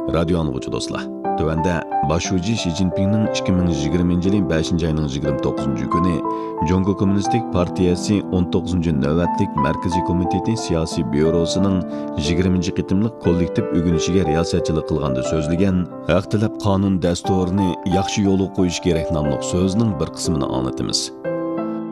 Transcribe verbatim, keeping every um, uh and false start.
Radio anlıqçı dostlar. Tövende başucu Xi Jinping'nin ikki ming yigirmanchi yılın beshinchi ayının yigirma to'qqizinchi günü Jongo Kommunistik Partiyasi o'n to'qqizinchi navbatlik Markaziy Komiteti siyosiy byurosuning yigirmanchi qitimliq kollektiv o'ginishiga riyosatchilik qilganda so'zlagan haq tilab qonun dasturini yaxshi yo'lga qo'yish kerak nomli so'zning bir qismini anglatamiz.